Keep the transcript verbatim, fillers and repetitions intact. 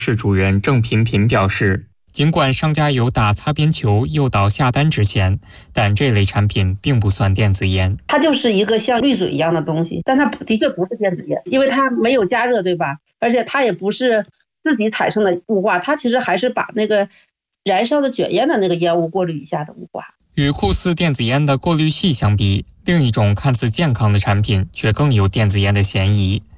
室主任郑频频表示，尽管商家有打擦边球诱导下单之嫌，但这类产品并不算电子烟。 它就是一个像滤嘴一样的东西，但它的确不是电子烟，因为它没有加热，对吧？而且它也不是自己产生的雾化，它其实还是把那个燃烧的卷烟的那个烟雾过滤一下的雾化。 与酷似电子烟的过滤器相比，另一种看似健康的产品却更有电子烟的嫌疑。